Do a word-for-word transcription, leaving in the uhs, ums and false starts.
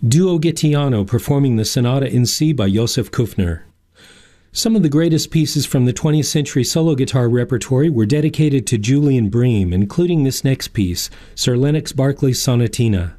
Duo Gittiano performing the Sonata in C by Josef Kufner. Some of the greatest pieces from the twentieth century solo guitar repertory were dedicated to Julian Bream, including this next piece, Sir Lennox Berkeley's Sonatina.